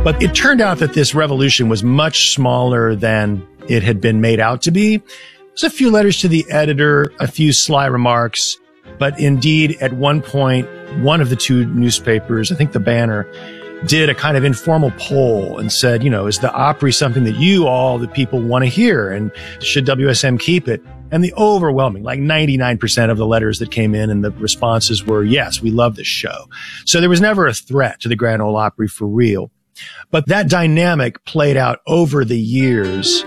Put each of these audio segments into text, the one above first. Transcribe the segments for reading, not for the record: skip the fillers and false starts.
But it turned out that this revolution was much smaller than it had been made out to be. There's a few letters to the editor, a few sly remarks, but indeed, at one point, one of the two newspapers, I think the Banner, did a kind of informal poll and said, is the Opry something that you all, the people, want to hear? And should WSM keep it? And the overwhelming, like 99% of the letters that came in and the responses were, yes, we love this show. So there was never a threat to the Grand Ole Opry for real. But that dynamic played out over the years.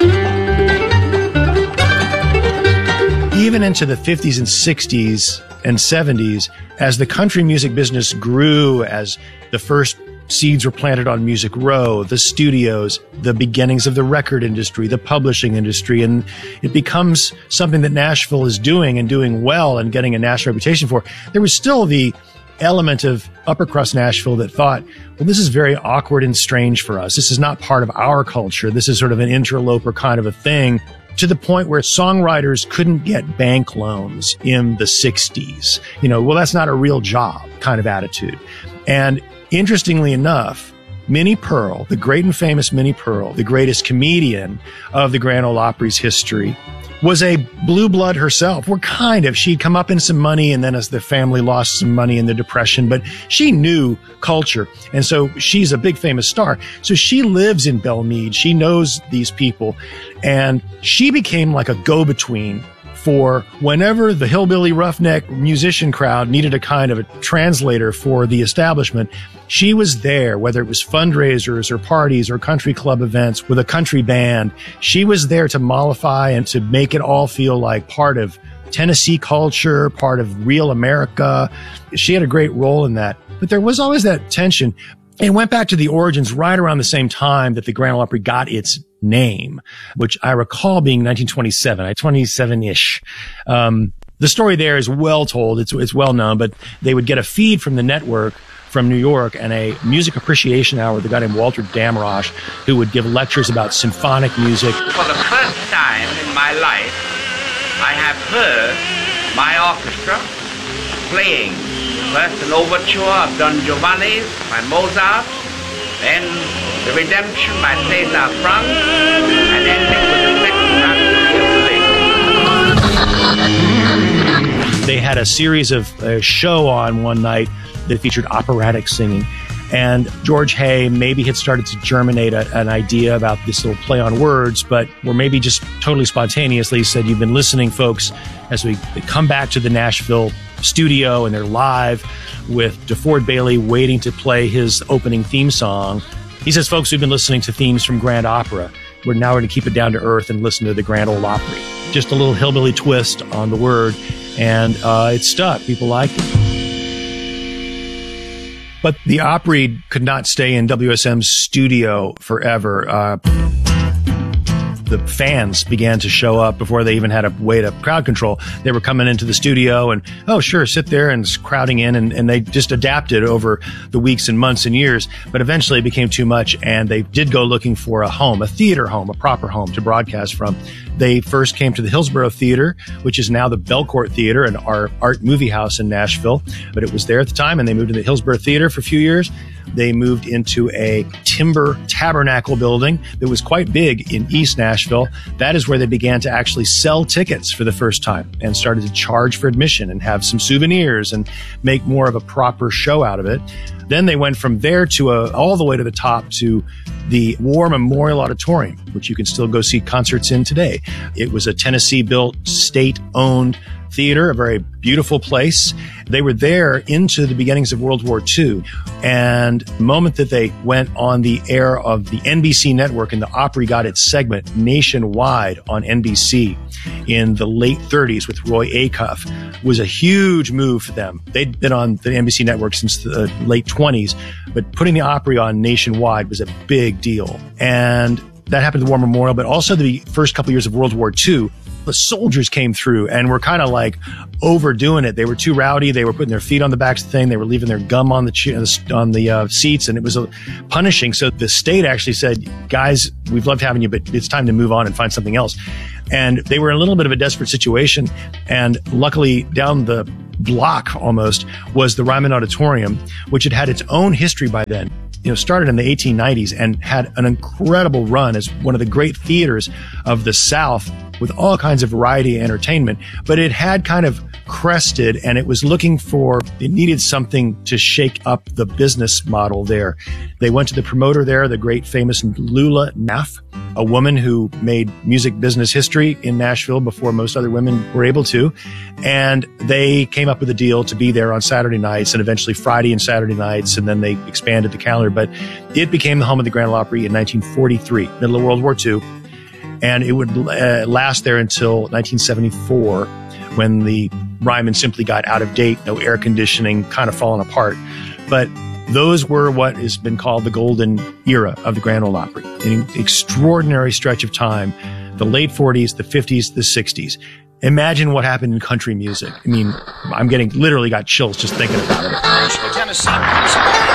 Even into the 50s and 60s and 70s, as the country music business grew, as the first seeds were planted on Music Row, the studios, the beginnings of the record industry, the publishing industry, and it becomes something that Nashville is doing and doing well and getting a national reputation for. There was still the element of upper crust Nashville that thought, well, this is very awkward and strange for us. This is not part of our culture. This is sort of an interloper kind of a thing, to the point where songwriters couldn't get bank loans in the 60s. Well, that's not a real job kind of attitude. And interestingly enough, Minnie Pearl, the great and famous Minnie Pearl, the greatest comedian of the Grand Ole Opry's history, was a blue blood herself. She'd come up in some money, and then as the family lost some money in the Depression, but she knew culture. And so she's a big famous star. So she lives in Belmead. She knows these people, and she became like a go-between for whenever the hillbilly roughneck musician crowd needed a kind of a translator for the establishment. She was there, whether it was fundraisers or parties or country club events with a country band. She was there to mollify and to make it all feel like part of Tennessee culture, part of real America. She had a great role in that. But there was always that tension. It went back to the origins right around the same time that the Grand Ole Opry got its name, which I recall being 1927, 27-ish. The story there is well told. It's well known, but they would get a feed from the network from New York and a music appreciation hour with a guy named Walter Damrosch, who would give lectures about symphonic music. For the first time in my life, I have heard my orchestra playing first an overture of Don Giovanni's by Mozart, then the Redemption by César Franck, and ending with the second Rhapsody of Bliss. They had a series of show on one night that featured operatic singing. And George Hay maybe had started to germinate an idea about this little play on words, but or maybe just totally spontaneously said, you've been listening, folks, as they come back to the Nashville studio and they're live with DeFord Bailey waiting to play his opening theme song. He says, folks, we've been listening to themes from Grand Opera. We're now going to keep it down to earth and listen to the Grand Ole Opry. Just a little hillbilly twist on the word. And it stuck. People liked it. But the Opry could not stay in WSM's studio forever. The fans began to show up before they even had a way to crowd control. They were coming into the studio and, oh, sure, sit there, and crowding in. And they just adapted over the weeks and months and years. But eventually it became too much, and they did go looking for a home, a theater home, a proper home to broadcast from. They first came to the Hillsborough Theater, which is now the Belcourt Theater, and our art movie house in Nashville. But it was there at the time, and they moved to the Hillsborough Theater for a few years. They moved into a timber tabernacle building that was quite big in East Nashville. That is where they began to actually sell tickets for the first time and started to charge for admission and have some souvenirs and make more of a proper show out of it. Then they went from there to all the way to the top to the War Memorial Auditorium, which you can still go see concerts in today. It was a Tennessee-built, state-owned theater, a very beautiful place. They were there into the beginnings of World War II. And the moment that they went on the air of the NBC network and the Opry got its segment nationwide on NBC in the late 30s with Roy Acuff, was a huge move for them. They'd been on the NBC network since the late 20s, but putting the Opry on nationwide was a big deal. And that happened at the War Memorial, but also the first couple years of World War II. The soldiers came through and were kind of like overdoing it. They were too rowdy. They were putting their feet on the backs of the thing. They were leaving their gum on the seats, and it was punishing. So the state actually said, guys, we've loved having you, but it's time to move on and find something else. And they were in a little bit of a desperate situation. And luckily, down the block almost was the Ryman Auditorium, which had had its own history by then. started in the 1890s and had an incredible run as one of the great theaters of the South with all kinds of variety and entertainment. But it had kind of crested, and it needed something to shake up the business model there. They went to the promoter there, the great famous Lula Neff, a woman who made music business history in Nashville before most other women were able to. And they came up with a deal to be there on Saturday nights and eventually Friday and Saturday nights. And then they expanded the calendar. But it became the home of the Grand Ole Opry in 1943, middle of World War II. And it would last there until 1974, when the Ryman simply got out of date, no air conditioning, kind of falling apart. But those were what has been called the golden era of the Grand Ole Opry. An extraordinary stretch of time, the late 40s, the 50s, the 60s. Imagine what happened in country music. I mean, literally got chills just thinking about it. Nashville, Tennessee.